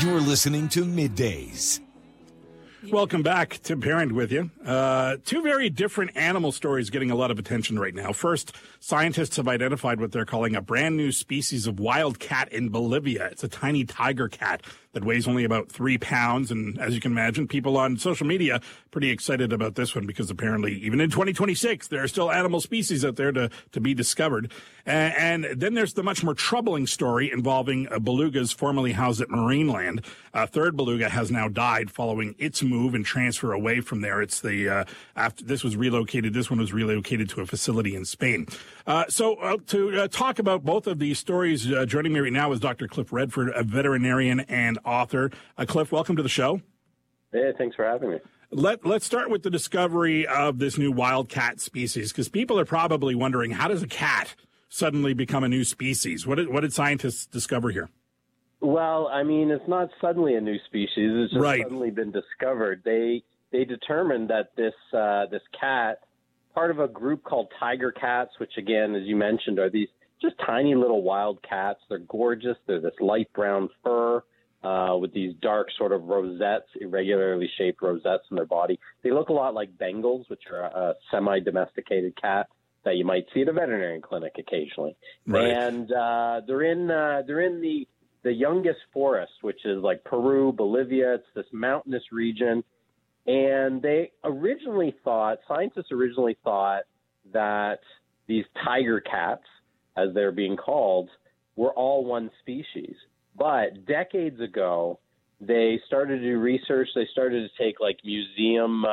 You're listening to Middays. Welcome back. Tim Parent with you. Two very different animal stories getting a lot of attention right now. First, scientists have identified what they're calling a brand new species of wild cat in Bolivia. It's a tiny tiger cat that weighs only about 3 pounds. And as you can imagine, people on social media pretty excited about this one because apparently even in 2026, there are still animal species out there to be discovered. And then there's the much more troubling story involving belugas formerly housed at Marineland. A third beluga has now died following its move and transfer away from there. It's after this was relocated. This one was relocated to a facility in Spain. So to talk about both of these stories, joining me right now is Dr. Cliff Redford, a veterinarian and author. Cliff, welcome to the show. Hey, thanks for having me. Let's start with the discovery of this new wild cat species, because people are probably wondering, how does a cat suddenly become a new species? What did scientists discover here? Well, I mean, it's not suddenly a new species. It's just right. Suddenly been discovered. They determined that this cat, part of a group called tiger cats, which again, as you mentioned, are these just tiny little wild cats. They're gorgeous. They're this light brown fur with these dark sort of rosettes, irregularly shaped rosettes in their body. They look a lot like Bengals, which are a semi-domesticated cat that you might see at a veterinary clinic occasionally. Right. And they're in the youngest forest, which is like Peru, Bolivia. It's this mountainous region. And scientists originally thought that these tiger cats, as they're being called, were all one species. But decades ago, they started to do research. They started to take like museum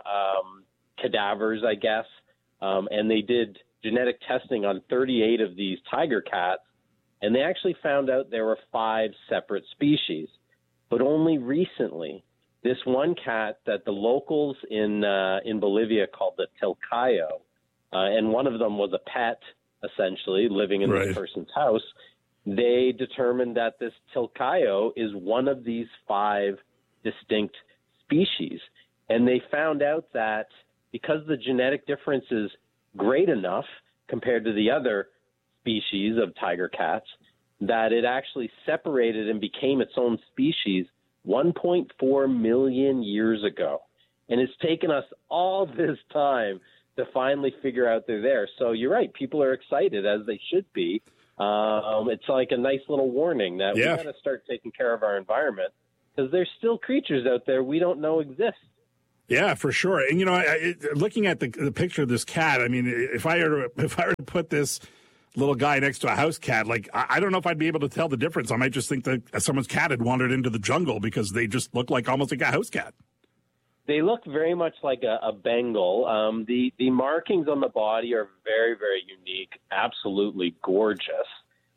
cadavers, I guess, and they did genetic testing on 38 of these tiger cats. And they actually found out there were 5 separate species. But only recently, this one cat that the locals in Bolivia called the Tilcayo, and one of them was a pet, essentially, living in right. this person's house, they determined that this Tilcayo is one of these 5 distinct species. And they found out that because the genetic difference is great enough compared to the other species of tiger cats, that it actually separated and became its own species 1.4 million years ago. And it's taken us all this time to finally figure out they're there. So you're right. People are excited, as they should be. It's like a nice little warning that we got to start taking care of our environment, because there's still creatures out there we don't know exist. Yeah, for sure. And, you know, looking at the picture of this cat, I mean, if I were to put this little guy next to a house cat, like, I don't know if I'd be able to tell the difference. I might just think that someone's cat had wandered into the jungle because they just look like almost like a house cat. They look very much like a Bengal. The markings on the body are very, very unique, absolutely gorgeous.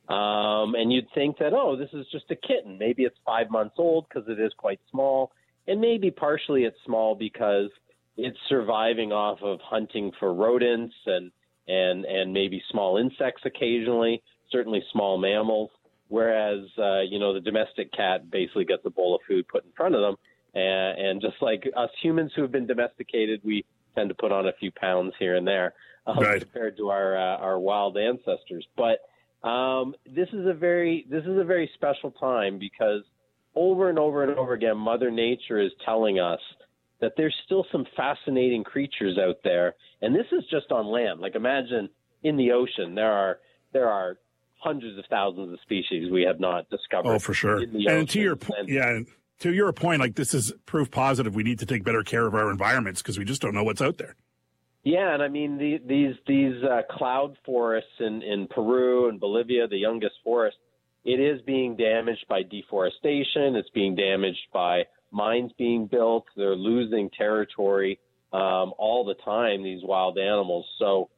And you'd think that, this is just a kitten. Maybe it's 5 months old because it is quite small. And maybe partially it's small because it's surviving off of hunting for rodents and maybe small insects occasionally, certainly small mammals. Whereas, the domestic cat basically gets a bowl of food put in front of them. And just like us humans who have been domesticated, we tend to put on a few pounds here and there right. compared to our wild ancestors. But this is a very special time, because over and over and over again, Mother Nature is telling us that there's still some fascinating creatures out there. And this is just on land. Like, imagine in the ocean, there are hundreds of thousands of species we have not discovered. Oh, for sure. And to your point, to your point, like, this is proof positive we need to take better care of our environments because we just don't know what's out there. Yeah, and I mean, these cloud forests in Peru and Bolivia, the youngest forest, it is being damaged by deforestation. It's being damaged by mines being built. They're losing territory all the time, these wild animals. So,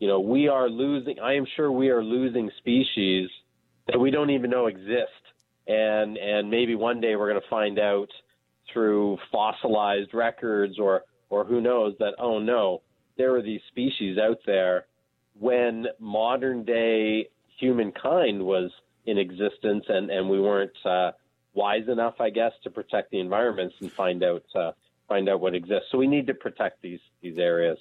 I am sure we are losing species that we don't even know exist. And maybe one day we're going to find out through fossilized records or who knows that, oh no, there were these species out there when modern day humankind was in existence and we weren't wise enough, I guess, to protect the environments and find out what exists. So we need to protect these areas.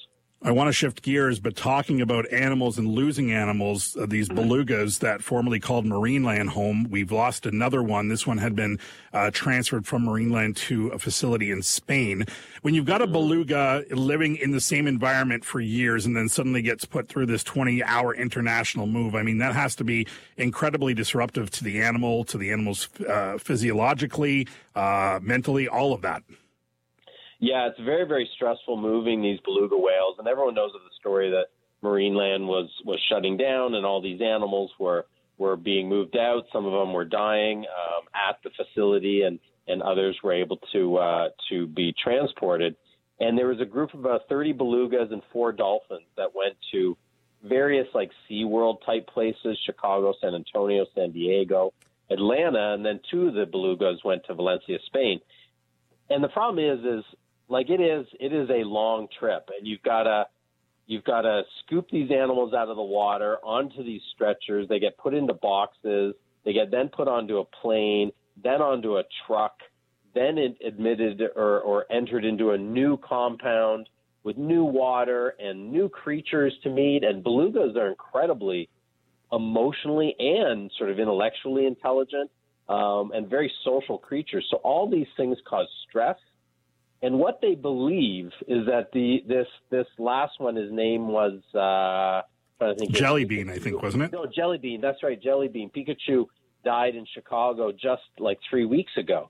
I want to shift gears, but talking about animals and losing animals, these belugas that formerly called Marineland home, we've lost another one. This one had been transferred from Marineland to a facility in Spain. When you've got a beluga living in the same environment for years and then suddenly gets put through this 20-hour international move, I mean, that has to be incredibly disruptive to the animal's physiologically, mentally, all of that. Yeah, it's very, very stressful moving these beluga whales, and everyone knows of the story that Marineland was shutting down and all these animals were being moved out. Some of them were dying at the facility, and others were able to be transported. And there was a group of about 30 belugas and 4 dolphins that went to various like SeaWorld type places, Chicago, San Antonio, San Diego, Atlanta, and then 2 of the belugas went to Valencia, Spain. And the problem is like it is a long trip, and you've got to scoop these animals out of the water onto these stretchers. They get put into boxes. They get then put onto a plane, then onto a truck, then admitted or entered into a new compound with new water and new creatures to meet. And belugas are incredibly emotionally and sort of intellectually intelligent and very social creatures. So all these things cause stress. And what they believe is that this last one, his name was Jellybean, I think, wasn't it? No, Jellybean. That's right, Jellybean. Pikachu died in Chicago just like 3 weeks ago.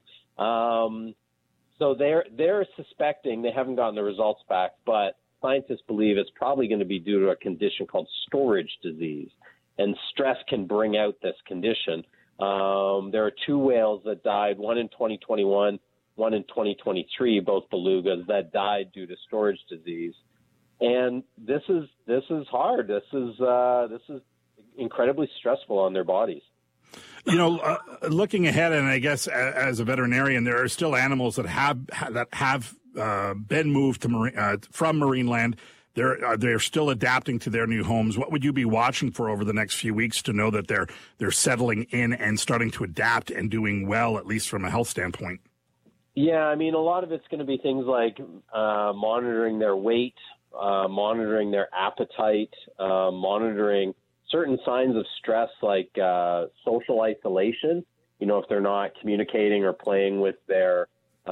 So they're suspecting, they haven't gotten the results back, but scientists believe it's probably going to be due to a condition called storage disease. And stress can bring out this condition. There are 2 whales that died, one in 2021. One in 2023, both belugas that died due to storage disease, and this is hard. This is incredibly stressful on their bodies. You know, looking ahead, and I guess as a veterinarian, there are still animals that have been moved to from Marineland. They're still adapting to their new homes. What would you be watching for over the next few weeks to know that they're settling in and starting to adapt and doing well, at least from a health standpoint? Yeah, I mean, a lot of it's going to be things like monitoring their weight, monitoring their appetite, monitoring certain signs of stress like social isolation. You know, if they're not communicating or playing with their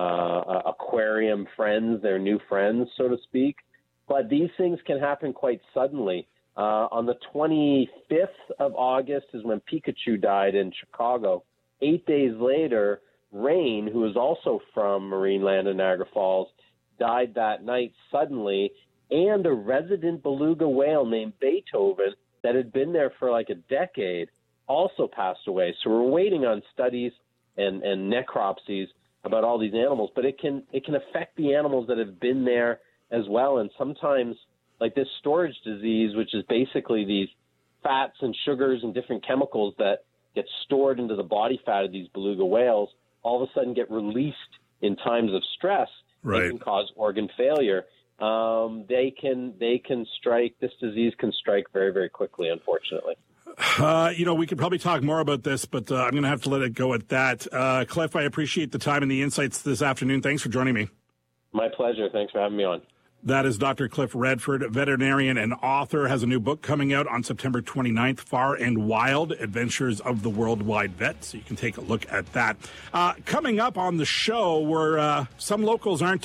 aquarium friends, their new friends, so to speak. But these things can happen quite suddenly. On the 25th of August is when Pikachu died in Chicago. 8 days later, Rain, who is also from Marineland and Niagara Falls, died that night suddenly, and a resident beluga whale named Beethoven that had been there for like a decade also passed away. So we're waiting on studies and necropsies about all these animals, but it can affect the animals that have been there as well. And sometimes, like this storage disease, which is basically these fats and sugars and different chemicals that get stored into the body fat of these beluga whales, all of a sudden get released in times of stress. Right. It can cause organ failure. They can strike. This disease can strike very, very quickly, unfortunately. You know, we could probably talk more about this, but I'm going to have to let it go at that. Cliff, I appreciate the time and the insights this afternoon. Thanks for joining me. My pleasure. Thanks for having me on. That is Dr. Cliff Redford, veterinarian and author, has a new book coming out on September 29th, Far and Wild, Adventures of the Worldwide Vet. So you can take a look at that. Coming up on the show, where some locals aren't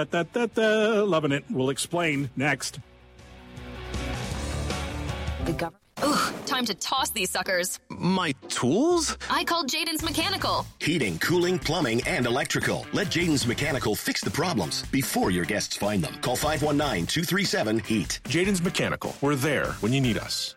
loving it. We'll explain next. Ugh, time to toss these suckers. My tools? I called Jaden's Mechanical. Heating, cooling, plumbing, and electrical. Let Jaden's Mechanical fix the problems before your guests find them. Call 519-237-HEAT. Jaden's Mechanical. We're there when you need us.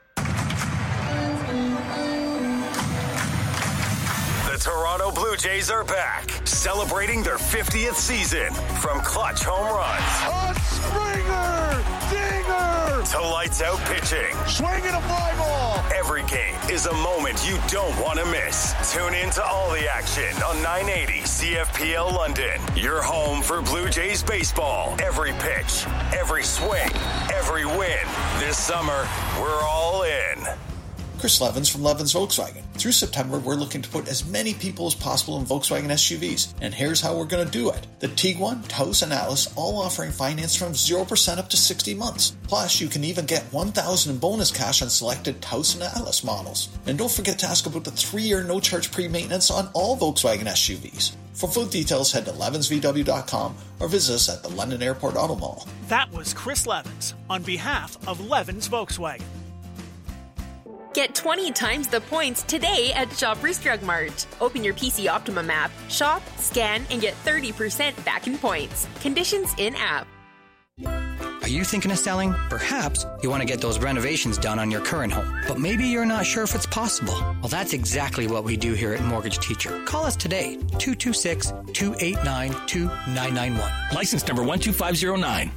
The Toronto Blue Jays are back, celebrating their 50th season. From clutch home runs. A Springer! Dinger! To lights out pitching. Swinging a fly ball! Every game is a moment you don't want to miss. Tune in to all the action on 980 CFPL London. Your home for Blue Jays baseball. Every pitch, every swing, every win. This summer, we're all in. Chris Levins from Levins Volkswagen. Through September, we're looking to put as many people as possible in Volkswagen SUVs, and here's how we're going to do it. The Tiguan, Taos, and Atlas all offering finance from 0% up to 60 months. Plus, you can even get $1,000 in bonus cash on selected Taos and Atlas models. And don't forget to ask about the 3-year no-charge pre-maintenance on all Volkswagen SUVs. For full details, head to levinsvw.com or visit us at the London Airport Auto Mall. That was Chris Levins on behalf of Levins Volkswagen. Get 20 times the points today at Shoppers Drug Mart. Open your PC Optimum app, shop, scan, and get 30% back in points. Conditions in-app. Are you thinking of selling? Perhaps you want to get those renovations done on your current home, but maybe you're not sure if it's possible. Well, that's exactly what we do here at Mortgage Teacher. Call us today, 226-289-2991. License number 12509.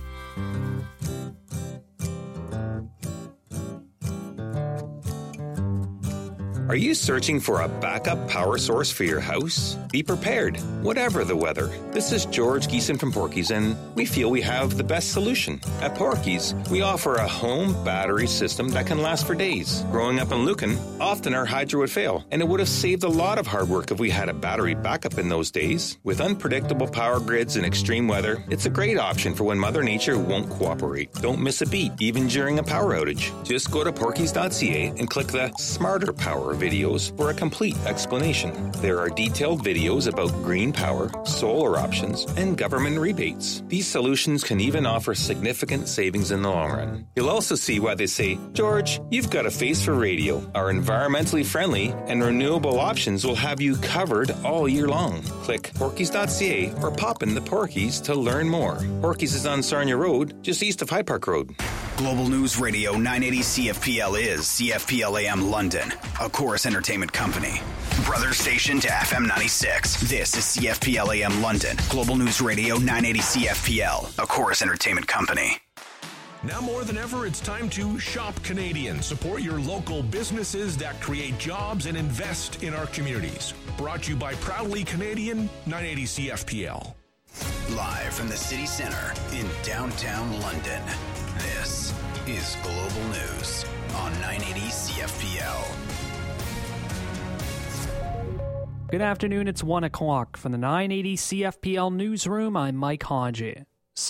Are you searching for a backup power source for your house? Be prepared, whatever the weather. This is George Geeson from Porky's, and we feel we have the best solution. At Porky's, we offer a home battery system that can last for days. Growing up in Lucan, often our hydro would fail, and it would have saved a lot of hard work if we had a battery backup in those days. With unpredictable power grids and extreme weather, it's a great option for when Mother Nature won't cooperate. Don't miss a beat, even during a power outage. Just go to porkys.ca and click the Smarter Power videos for a complete explanation. There are detailed videos about green power, solar options, and government rebates. These solutions can even offer significant savings in the long run. You'll also see why they say, George, you've got a face for radio. Our environmentally friendly and renewable options will have you covered all year long. Click porkies.ca or pop in the Porkies to learn more. Porkies is on Sarnia Road, just east of Hyde Park Road. Global News Radio 980 CFPL is CFPL AM London, a Chorus Entertainment company. Brother station to FM 96. This is CFPL AM London. Global News Radio 980 CFPL, a Chorus Entertainment company. Now more than ever, it's time to shop Canadian. Support your local businesses that create jobs and invest in our communities. Brought to you by Proudly Canadian, 980 CFPL. Live from the city center in downtown London, this is Global News on 980 CFPL. Good afternoon, it's 1 o'clock. From the 980 CFPL newsroom, I'm Mike Hodges.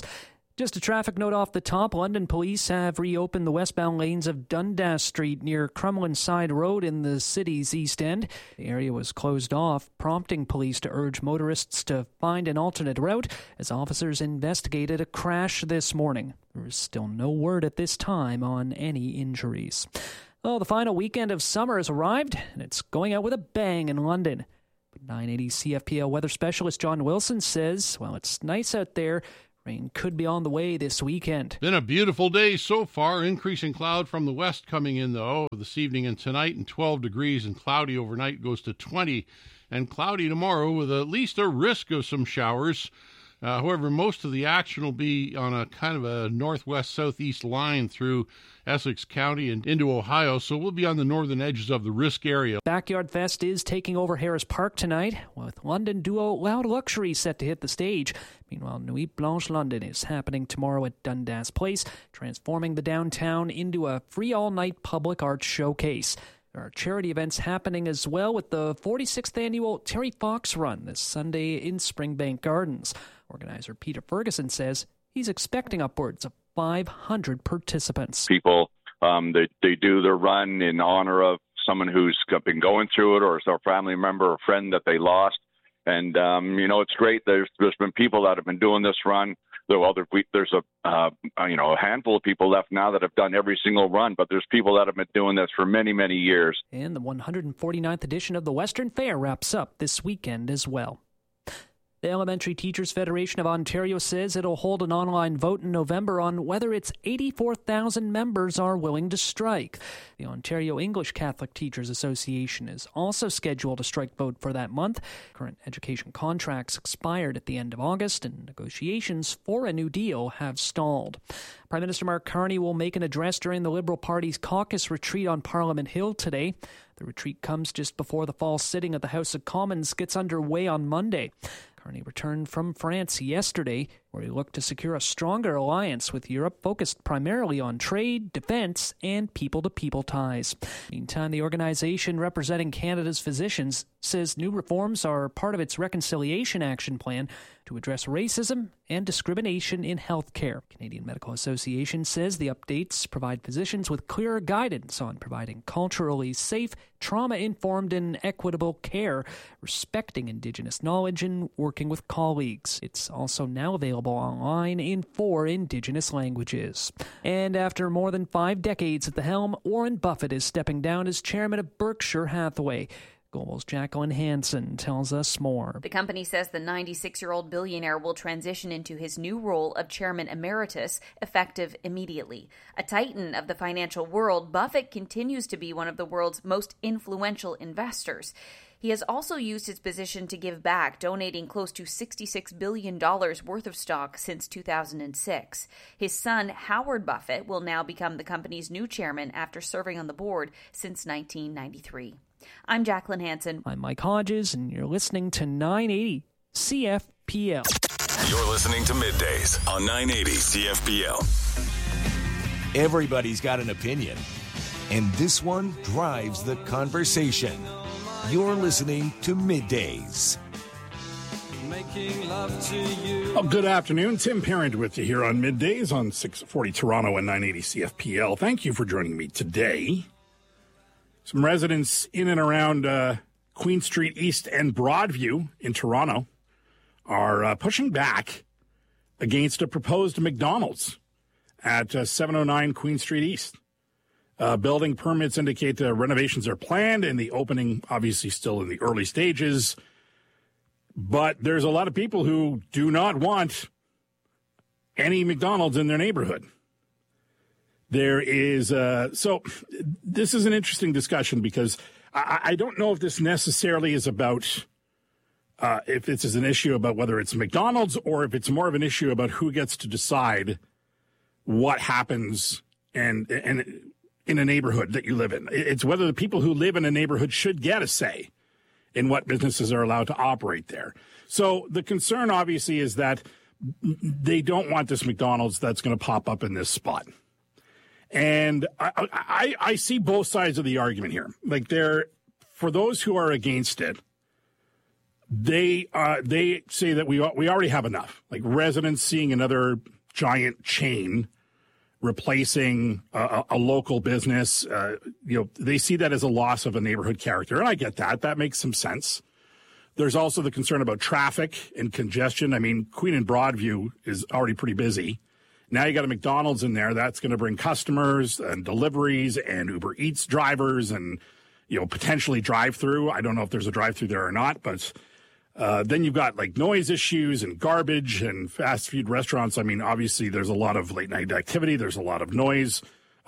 Just a traffic note off the top, London police have reopened the westbound lanes of Dundas Street near Crumlin Side Road in the city's East End. The area was closed off, prompting police to urge motorists to find an alternate route as officers investigated a crash this morning. There is still no word at this time on any injuries. Oh, the final weekend of summer has arrived, and it's going out with a bang in London. But 980 CFPL weather specialist John Wilson says, well, it's nice out there. Rain could be on the way this weekend. Been a beautiful day so far. Increasing cloud from the west coming in, though, this evening and tonight, and 12 degrees, and cloudy overnight goes to 20, and cloudy tomorrow with at least a risk of some showers. However, most of the action will be on a kind of a northwest-southeast line through Essex County and into Ohio, so we'll be on the northern edges of the risk area. Backyard Fest is taking over Harris Park tonight, with London duo Loud Luxury set to hit the stage. Meanwhile, Nuit Blanche London is happening tomorrow at Dundas Place, transforming the downtown into a free all-night public art showcase. There are charity events happening as well, with the 46th annual Terry Fox Run this Sunday in Springbank Gardens. Organizer Peter Ferguson says he's expecting upwards of 500 participants. People, they do their run in honor of someone who's been going through it, or a family member or friend that they lost. And, it's great. There's been people that have been doing this run. There's a handful of people left now that have done every single run, but there's people that have been doing this for many, many years. And the 149th edition of the Western Fair wraps up this weekend as well. The Elementary Teachers Federation of Ontario says it'll hold an online vote in November on whether its 84,000 members are willing to strike. The Ontario English Catholic Teachers Association is also scheduled a strike vote for that month. Current education contracts expired at the end of August, and negotiations for a new deal have stalled. Prime Minister Mark Carney will make an address during the Liberal Party's caucus retreat on Parliament Hill today. The retreat comes just before the fall sitting of the House of Commons gets underway on Monday. Carney returned from France yesterday. where he looked to secure a stronger alliance with Europe focused primarily on trade, defense, and people-to-people ties. Meantime, the organization representing Canada's physicians says new reforms are part of its Reconciliation Action Plan to address racism and discrimination in health care. Canadian Medical Association says the updates provide physicians with clearer guidance on providing culturally safe, trauma-informed, and equitable care, respecting Indigenous knowledge and working with colleagues. It's also now available online in 4 Indigenous languages. And after more than 5 decades at the helm, Warren Buffett is stepping down as chairman of Berkshire Hathaway. Global's Jacqueline Hansen tells us more. The company says the 96-year-old billionaire will transition into his new role of chairman emeritus, effective immediately. A titan of the financial world, Buffett continues to be one of the world's most influential investors. He has also used his position to give back, donating close to $66 billion worth of stock since 2006. His son, Howard Buffett, will now become the company's new chairman after serving on the board since 1993. I'm Jacqueline Hansen. I'm Mike Hodges, and you're listening to 980 CFPL. You're listening to Middays on 980 CFPL. Everybody's got an opinion, and this one drives the conversation. You're listening to Middays. Making love to you. Oh, good afternoon. Tim Parent with you here on Middays on 640 Toronto and 980 CFPL. Thank you for joining me today. Some residents in and around Queen Street East and Broadview in Toronto are pushing back against a proposed McDonald's at 709 Queen Street East. Building permits indicate renovations are planned and the opening obviously still in the early stages. But there's a lot of people who do not want any McDonald's in their neighborhood. There is, so this is an interesting discussion because I don't know if this necessarily is about, if this is an issue about whether it's McDonald's or if it's more of an issue about who gets to decide what happens and in a neighborhood that you live in. It's whether the people who live in a neighborhood should get a say in what businesses are allowed to operate there. So the concern obviously is that they don't want this McDonald's that's going to pop up in this spot. And I see both sides of the argument here. Like for those who are against it, they say that we already have enough. Like residents seeing another giant chain replacing a local business, they see that as a loss of a neighborhood character, and I get that. That makes some sense. There's also the concern about traffic and congestion. I mean, Queen and Broadview is already pretty busy. Now you got a McDonald's in there. That's going to bring customers and deliveries and Uber Eats drivers and, potentially drive-through. I don't know if there's a drive-through there or not, but then you've got like noise issues and garbage and fast food restaurants. I mean, obviously there's a lot of late night activity. There's a lot of noise.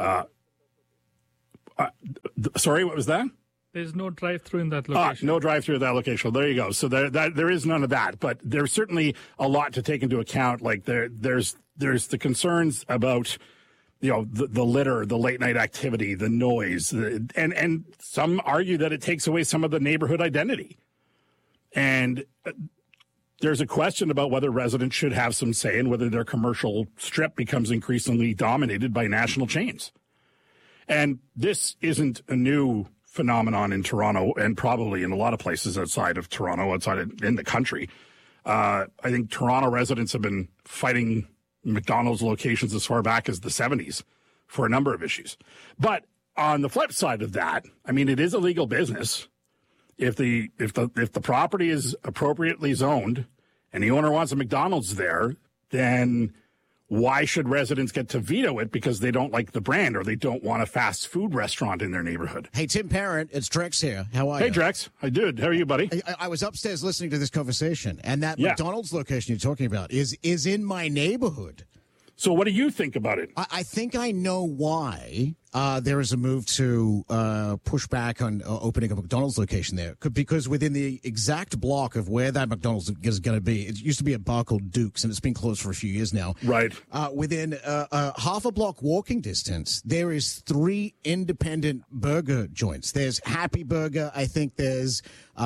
Sorry, what was that? There's no drive-through in that location. No drive-through at that location. There you go. So there is none of that, but there's certainly a lot to take into account. Like there's the concerns about, the litter, the late night activity, the noise, and some argue that it takes away some of the neighborhood identity. And there's a question about whether residents should have some say in whether their commercial strip becomes increasingly dominated by national chains. And this isn't a new phenomenon in Toronto and probably in a lot of places outside of Toronto, in the country. I think Toronto residents have been fighting McDonald's locations as far back as the 70s for a number of issues. But on the flip side of that, I mean, it is a legal business. If the property is appropriately zoned and the owner wants a McDonald's there, then why should residents get to veto it because they don't like the brand or they don't want a fast food restaurant in their neighborhood? Hey, Tim Parent, it's Drex here. How are you? Hey, Drex. I did. How are you, buddy? I was upstairs listening to this conversation, and that McDonald's location you're talking about is in my neighborhood. So what do you think about it? I think I know why. there is a move to push back on opening a McDonald's location there, because within the exact block of where that McDonald's is going to be, it used to be a bar called Duke's, and it's been closed for a few years now. Right. Within half a block walking distance, there is 3 independent burger joints. There's Happy Burger. I think it's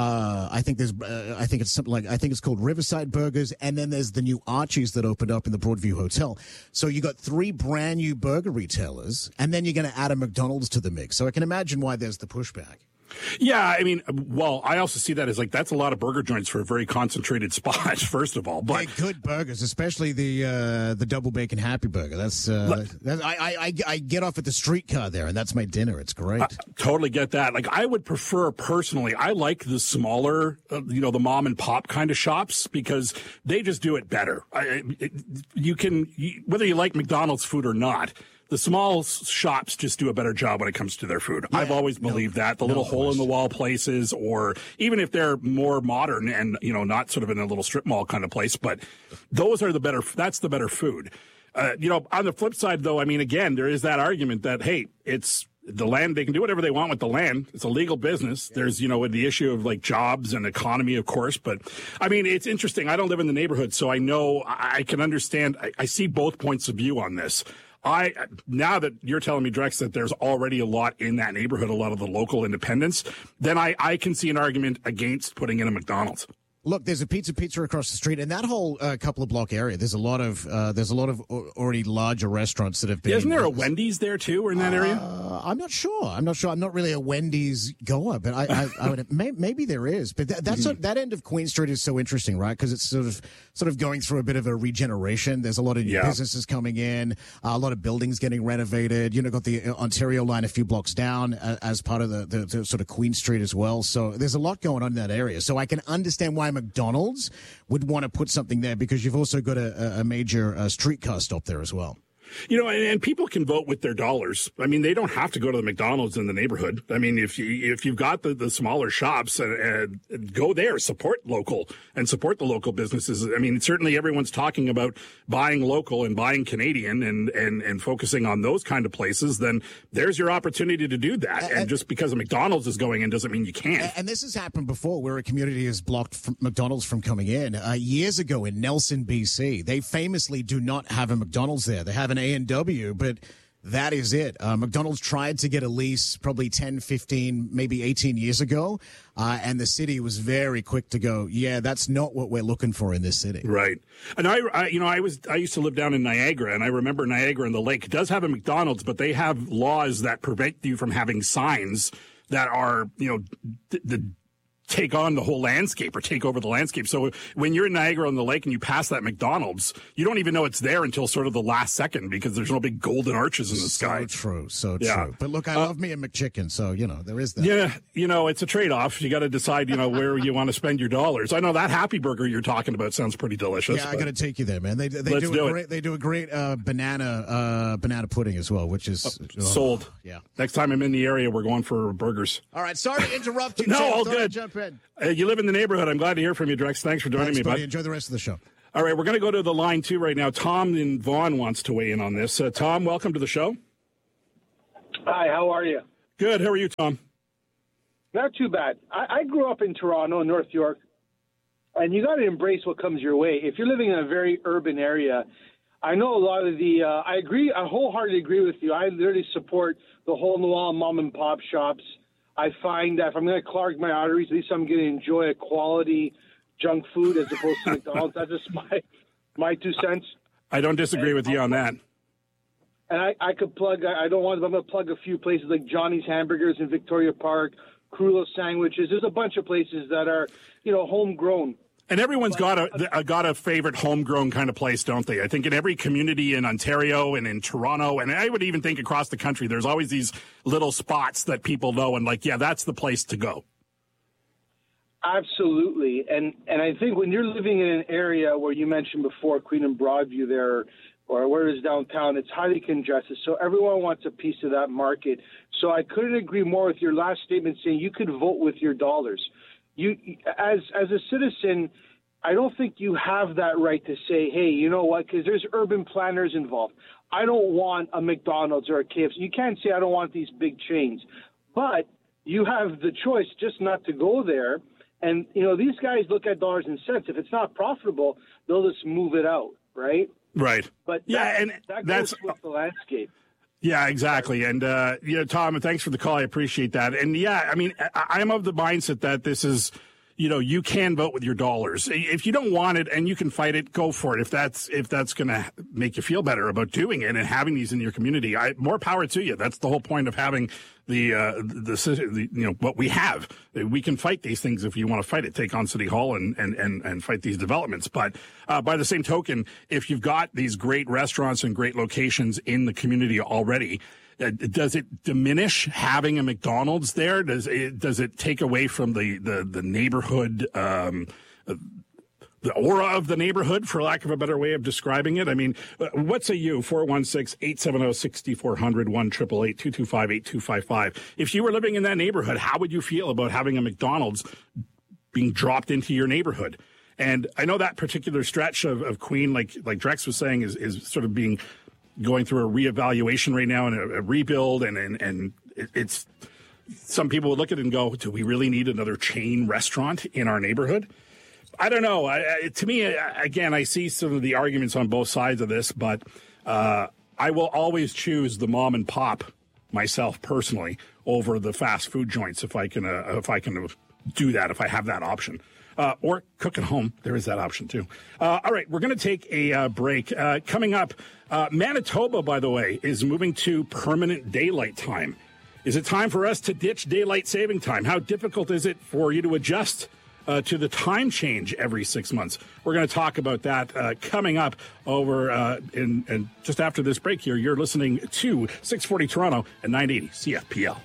something like, I think it's called Riverside Burgers, and then there's the new Archie's that opened up in the Broadview Hotel. So you got 3 brand new burger retailers, and then you're going to add a McDonald's to the mix. So I can imagine why there's the pushback. Yeah, I mean, well, I also see that as like that's a lot of burger joints for a very concentrated spot. First of all, but they're good burgers, especially the double bacon Happy Burger. I get off at the streetcar there, and that's my dinner. It's great. Totally get that. Like, I would prefer personally. I like the smaller, the mom and pop kind of shops because they just do it better. Whether you like McDonald's food or not, the small shops just do a better job when it comes to their food. Yeah, I've always believed that. The little hole-in-the-wall places, or even if they're more modern and, not sort of in a little strip mall kind of place, but those are that's the better food. On the flip side, though, I mean, again, there is that argument that, hey, it's the land. They can do whatever they want with the land. It's a legal business. There's, the issue of like jobs and economy, of course. But I mean, it's interesting. I don't live in the neighborhood, so I know I can understand. I see both points of view on this. Now that you're telling me, Drex, that there's already a lot in that neighborhood, a lot of the local independents, then I can see an argument against putting in a McDonald's. Look, there's a pizza across the street, and that whole couple of block area. There's a lot of already larger restaurants that have been. Isn't there a Wendy's there too, or in that area? I'm not sure. I'm not really a Wendy's goer, but I would maybe there is. But that end of Queen Street is so interesting, right? Because it's sort of going through a bit of a regeneration. There's a lot of new businesses coming in, a lot of buildings getting renovated. Got the Ontario line a few blocks down as part of the sort of Queen Street as well. So there's a lot going on in that area. So I can understand why McDonald's would want to put something there, because you've also got a major streetcar stop there as well. And people can vote with their dollars. I mean, they don't have to go to the McDonald's in the neighborhood. I mean, if you've got the smaller shops, go there, support local and support the local businesses. I mean, certainly everyone's talking about buying local and buying Canadian and focusing on those kind of places. Then there's your opportunity to do that. And just because a McDonald's is going in doesn't mean you can't. And this has happened before, where a community has blocked McDonald's from coming in. Years ago in Nelson, BC, they famously do not have a McDonald's there. They have an A&W, but that is it. McDonald's tried to get a lease probably 10, 15, maybe 18 years ago, and the city was very quick to go, yeah, that's not what we're looking for in this city. Right. And I used to live down in Niagara, and I remember Niagara and the Lake does have a McDonald's, but they have laws that prevent you from having signs that are, take on the whole landscape or take over the landscape. So when you're in Niagara on the Lake and you pass that McDonald's, you don't even know it's there until sort of the last second, because there's no big golden arches in the sky. So true. But look, I love me a McChicken, so, there is that. Yeah, it's a trade-off. You got to decide, where you want to spend your dollars. I know that Happy Burger you're talking about sounds pretty delicious. Yeah, I got to take you there, man. They do a great banana pudding as well, which is sold. Yeah. Next time I'm in the area, we're going for burgers. All right, sorry to interrupt you. No, all good. Jump in. You live in the neighborhood. I'm glad to hear from you, Drex. Thanks for joining me, bud. Enjoy the rest of the show. All right, we're going to go to the line 2 right now. Tom in Vaughan wants to weigh in on this. Tom, welcome to the show. Hi, how are you? Good. How are you, Tom? Not too bad. I grew up in Toronto, North York, and you got to embrace what comes your way. If you're living in a very urban area, I know a lot of I wholeheartedly agree with you. I literally support the hole-in-the-wall mom-and-pop shops. I find that if I'm going to clog my arteries, at least I'm going to enjoy a quality junk food as opposed to McDonald's. That's just my 2 cents. I don't disagree with you on that. And I could plug, I'm going to plug a few places like Johnny's Hamburgers in Victoria Park, Crulo Sandwiches. There's a bunch of places that are, homegrown. And everyone's got a favorite homegrown kind of place, don't they? I think in every community in Ontario and in Toronto, and I would even think across the country, there's always these little spots that people know and that's the place to go. Absolutely. And I think when you're living in an area where you mentioned before, Queen and Broadview there, or where is downtown, it's highly congested. So everyone wants a piece of that market. So I couldn't agree more with your last statement saying you could vote with your dollars. You, as a citizen, I don't think you have that right to say, hey, you know what, because there's urban planners involved. I don't want a McDonald's or a KFC. You can't say I don't want these big chains. But you have the choice just not to go there. And, these guys look at dollars and cents. If it's not profitable, they'll just move it out, right? Right. But that goes with the landscape. Yeah, exactly. And, Tom, thanks for the call. I appreciate that. And, I'm of the mindset that this is, you can vote with your dollars. If you don't want it and you can fight it, go for it. If that's going to make you feel better about doing it and having these in your community, more power to you. That's the whole point of having the what we have. We can fight these things if you want to fight it. Take on City Hall and fight these developments. But by the same token, if you've got these great restaurants and great locations in the community already, does it diminish having a McDonald's there? Does it take away from the neighborhood, the aura of the neighborhood, for lack of a better way of describing it? I mean, what say you? 416-870-6400, 1-888-225-8255. If you were living in that neighborhood, how would you feel about having a McDonald's being dropped into your neighborhood? And I know that particular stretch of Queen, like Drex was saying, is sort of going through a reevaluation right now and a rebuild, and it's some people would look at it and go, do we really need another chain restaurant in our neighborhood? I don't know. To me, again, I see some of the arguments on both sides of this, but I will always choose the mom and pop myself personally over the fast food joints if I can do that, if I have that option. Or cook at home. There is that option, too. All right, we're going to take a break. Coming up, Manitoba, by the way, is moving to permanent daylight time. Is it time for us to ditch daylight saving time? How difficult is it for you to adjust to the time change every 6 months? We're going to talk about that coming up over and just after this break here. You're listening to 640 Toronto and 980 CFPL.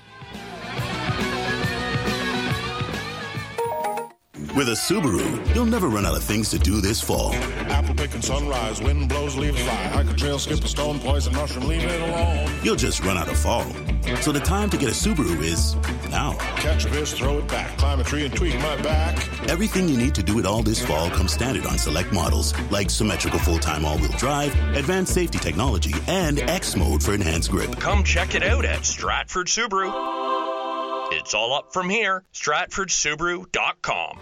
With a Subaru, you'll never run out of things to do this fall. Apple picking sunrise, wind blows, leaves fly. Hike a trail, skip a stone, poison mushroom, leave it alone. You'll just run out of fall. So the time to get a Subaru is now. Catch a fish, throw it back, climb a tree and tweak my back. Everything you need to do it all this fall comes standard on select models, like symmetrical full-time all-wheel drive, advanced safety technology, and X mode for enhanced grip. Come check it out at Stratford Subaru. It's all up from here. StratfordSubaru.com.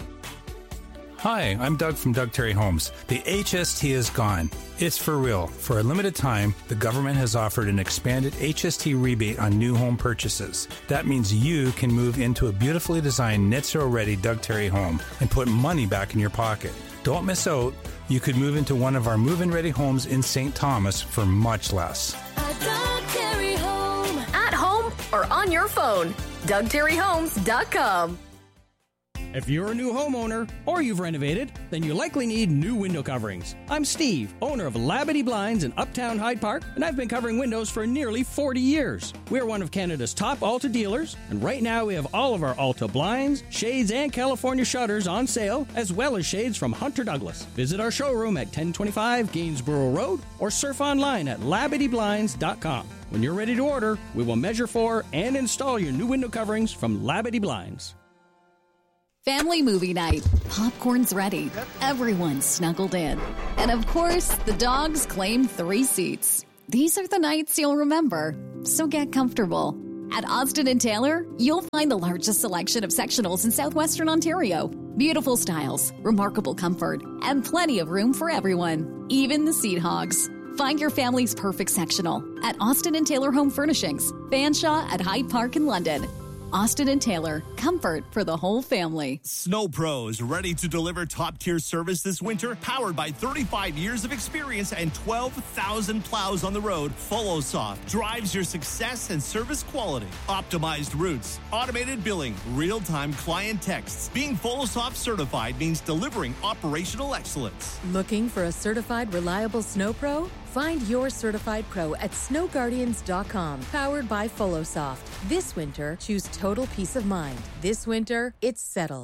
Hi, I'm Doug from Doug Terry Homes. The HST is gone. It's for real. For a limited time, the government has offered an expanded HST rebate on new home purchases. That means you can move into a beautifully designed net zero ready Doug Terry home and put money back in your pocket. Don't miss out. You could move into one of our move-in ready homes in St. Thomas for much less. A Doug Terry home. At home or on your phone. DougTerryHomes.com. If you're a new homeowner or you've renovated, then you likely need new window coverings. I'm Steve, owner of Labadee Blinds in Uptown Hyde Park, and I've been covering windows for nearly 40 years. We're one of Canada's top Alta dealers, and right now we have all of our Alta blinds, shades, and California shutters on sale, as well as shades from Hunter Douglas. Visit our showroom at 1025 Gainsborough Road or surf online at LabadeeBlinds.com. When you're ready to order, we will measure for and install your new window coverings from Labadee Blinds. Family movie night. Popcorn's ready. Everyone's snuggled in. And of course, the dogs claim 3 seats. These are the nights you'll remember. So get comfortable. At Austin & Taylor, you'll find the largest selection of sectionals in southwestern Ontario. Beautiful styles, remarkable comfort, and plenty of room for everyone, even the seat hogs. Find your family's perfect sectional at Austin & Taylor Home Furnishings, Fanshawe at Hyde Park in London. Austin & Taylor, comfort for the whole family. Snow Pros, ready to deliver top-tier service this winter? Powered by 35 years of experience and 12,000 plows on the road, FoloSoft drives your success and service quality. Optimized routes, automated billing, real-time client texts. Being FoloSoft certified means delivering operational excellence. Looking for a certified, reliable Snow Pro? Find your certified pro at snowguardians.com. Powered by FoloSoft. This winter, choose total peace of mind. This winter, it's settled.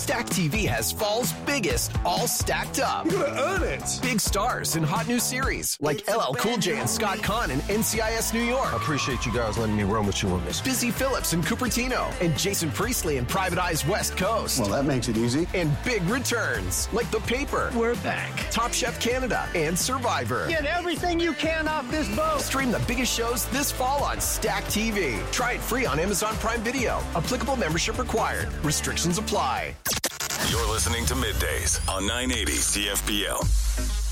Stack TV has fall's biggest all stacked up. You're gonna earn it. Big stars in hot new series like LL Cool J and Scott Conn in NCIS New York. I appreciate you guys letting me run with you on this. Busy Phillips in Cupertino and Jason Priestley in Private Eye's West Coast. Well, that makes it easy. And big returns like The Paper. We're back. Top Chef Canada and Survivor. Get everything you can off this boat. Stream the biggest shows this fall on Stack TV. Try it free on Amazon Prime Video. Applicable membership required. Restrictions apply. You're listening to Middays on 980 CFPL.